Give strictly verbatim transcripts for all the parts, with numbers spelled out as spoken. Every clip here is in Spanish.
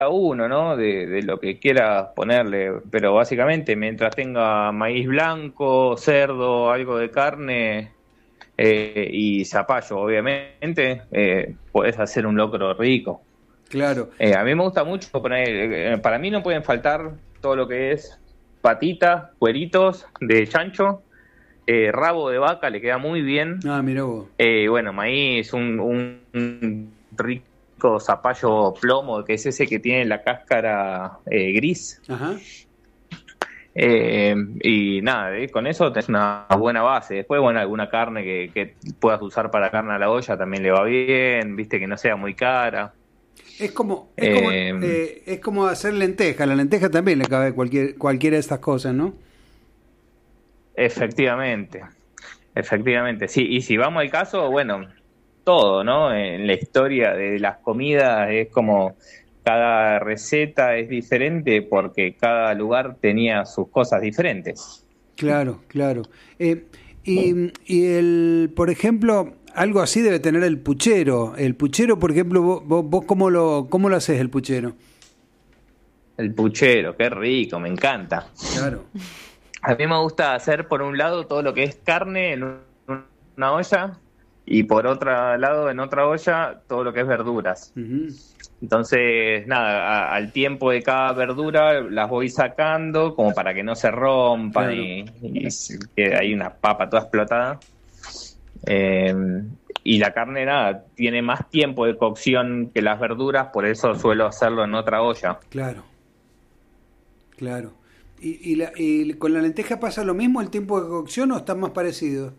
uno, ¿no? De, de lo que quiera ponerle, pero básicamente mientras tenga maíz blanco, cerdo, algo de carne eh, y zapallo, obviamente, eh, podés hacer un locro rico. Claro. Eh, a mí me gusta mucho poner, eh, para mí no pueden faltar todo lo que es patitas, cueritos de chancho, eh, rabo de vaca, le queda muy bien. Ah, mirá vos. Eh, bueno, maíz, un, un, un rico zapallo plomo, que es ese que tiene la cáscara eh, gris. Ajá. Eh, y nada, eh, con eso tenés una buena base. Después, bueno, alguna carne que, que puedas usar para carne a la olla también le va bien, viste, que no sea muy cara. Es como, es como, Eh, eh, es como hacer lenteja. La lenteja también le cabe cualquier, cualquiera de estas cosas, ¿no? Efectivamente, efectivamente. Sí, y si vamos al caso, bueno, todo, ¿no? En la historia de las comidas es como cada receta es diferente porque cada lugar tenía sus cosas diferentes. Claro, claro. Eh, y, y el, por ejemplo, algo así debe tener el puchero. El puchero, por ejemplo, vos, vos, vos ¿cómo lo, cómo lo haces el puchero? El puchero, qué rico, me encanta. Claro. A mí me gusta hacer por un lado todo lo que es carne en una olla y por otro lado en otra olla todo lo que es verduras. Uh-huh. Entonces, nada, a, al tiempo de cada verdura las voy sacando como para que no se rompan, Claro. y, y que hay una papa toda explotada. Eh, y la carne, nada, tiene más tiempo de cocción que las verduras, por eso suelo hacerlo en otra olla. Claro. Claro. ¿Y, y, la, ¿Y con la lenteja pasa lo mismo el tiempo de cocción o está más parecido?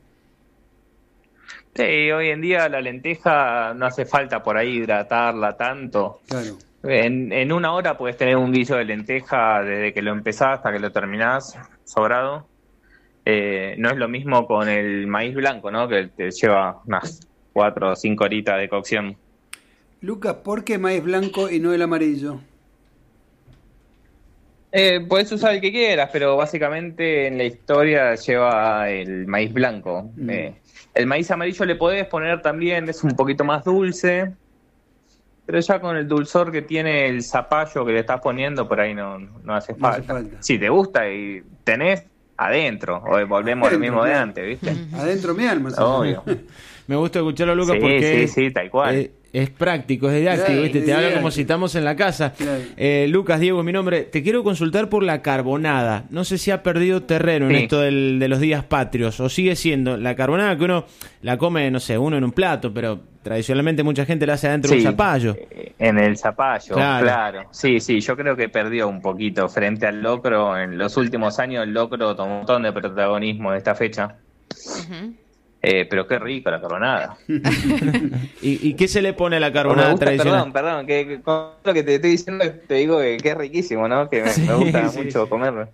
Sí, hoy en día la lenteja no hace falta por ahí hidratarla tanto. Claro. En, en una hora puedes tener un guiso de lenteja desde que lo empezás hasta que lo terminás, sobrado. Eh, no es lo mismo con el maíz blanco, ¿no? Que te lleva unas cuatro o cinco horitas de cocción. Lucas, ¿por qué maíz blanco y no el amarillo? Eh, puedes usar el que quieras, pero básicamente en la historia lleva el maíz blanco. Mm. Eh, el maíz amarillo le podés poner también, es un poquito más dulce, pero ya con el dulzor que tiene el zapallo que le estás poniendo, por ahí no, no hace No falta. hace falta. Si te gusta y tenés, adentro. O volvemos a lo mismo de antes, ¿viste? Adentro mi alma. ¿Sí? Obvio. Me gusta escucharlo, Lucas, Sí, porque sí, sí, tal cual. es, es práctico, es didáctico, Claro, ¿viste? es Te habla didáctico. como si estamos en la casa. Claro. Eh, Lucas, Diego, mi nombre. Te quiero consultar por la carbonada. No sé si ha perdido terreno en Sí. esto del, de los días patrios, o sigue siendo la carbonada que uno la come, no sé, uno en un plato, pero tradicionalmente mucha gente la hace adentro de Sí, un zapallo. eh, en el zapallo, Claro. claro. Sí, sí, yo creo que perdió un poquito frente al locro. En los últimos años el locro tomó un montón de protagonismo de esta fecha. Ujú. Eh, pero qué rico la carbonada. ¿Y, ¿Y qué se le pone a la Me carbonada gusta, tradicional? perdón, perdón, que, que con lo que te estoy diciendo te digo que, que es riquísimo, ¿no? Que me, Sí, me gusta sí. mucho comerlo.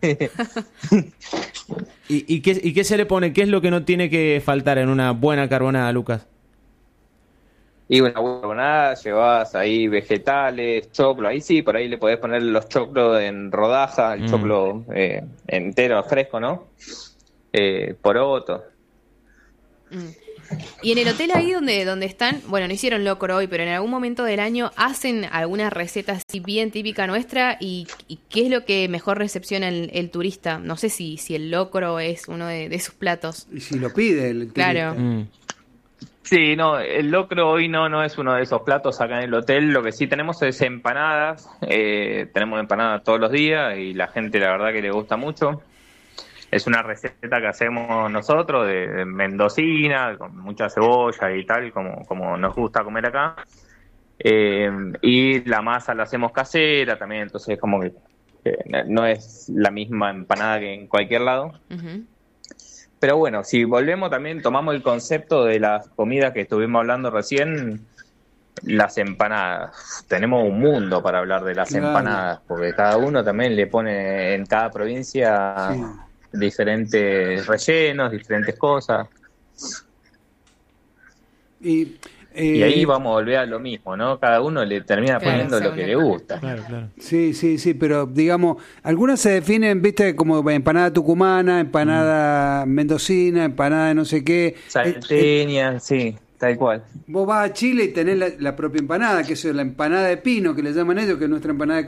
¿Y, y, qué, ¿Y qué se le pone? ¿Qué es lo que no tiene que faltar en una buena carbonada, Lucas? Y una buena carbonada, llevas ahí vegetales, choclo, ahí sí, por ahí le podés poner los choclos en rodaja, el Mm. choclo eh, entero, fresco, ¿no? Eh, poroto. Mm. Y en el hotel ahí donde, donde están, bueno, no hicieron locro hoy, pero en algún momento del año hacen alguna receta así bien típica nuestra. ¿Y, y qué es lo que mejor recepciona el, el turista? No sé si, si el locro es uno de, de sus platos. Y si lo pide el Claro. turista. Mm. Sí, no, el locro hoy no, no es uno de esos platos acá en el hotel. Lo que sí tenemos es empanadas. Eh, tenemos empanadas todos los días y la gente la verdad que le gusta mucho. Es una receta que hacemos nosotros de, de mendocina, con mucha cebolla y tal, como, como nos gusta comer acá. Eh, y la masa la hacemos casera también, entonces como que eh, no es la misma empanada que en cualquier lado. Ujú. Pero bueno, si volvemos también, tomamos el concepto de las comidas que estuvimos hablando recién, las empanadas. Tenemos un mundo para hablar de las Claro. empanadas, porque cada uno también le pone en cada provincia Sí. diferentes rellenos, diferentes cosas. Y, eh, Y ahí vamos a volver a lo mismo, ¿no? Cada uno le termina Claro, poniendo lo según que el- le gusta. Claro, claro. Sí, sí, sí, pero digamos, algunas se definen, viste, como empanada tucumana, empanada mendocina, empanada de no sé qué. Eh, eh, Salteña, sí. Tal cual. Vos vas a Chile y tenés la, la propia empanada, que es la empanada de pino, que le llaman ellos, que es nuestra empanada de